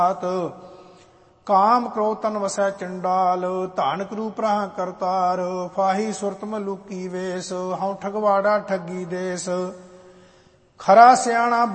ਕਾਮ ਕ੍ਰੋਧ ਤਨ ਵਸੈ ਚੰਡਾਲ, ਧਾਨ ਕਰੂਪ ਰਹਾ ਕਰਤਾਰ, ਫਾਹੀ ਸੁਰਤ ਮਲੂਕੀ ਵੇਸ, ਹਉ ਠਗਵਾੜਾ ਠੱਗੀ ਦੇਸ। ਖਰਾ ਸਿਆਣਾ